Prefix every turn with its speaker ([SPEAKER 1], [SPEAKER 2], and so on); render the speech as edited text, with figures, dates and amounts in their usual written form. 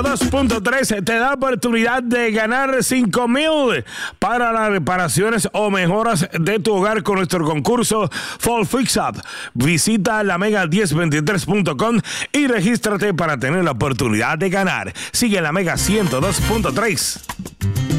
[SPEAKER 1] 2.3 te da oportunidad de ganar $5,000 para las reparaciones o mejoras de tu hogar con nuestro concurso Fall Fix Up. Visita la mega1023.com y regístrate para tener la oportunidad de ganar. Sigue la Mega 102.3.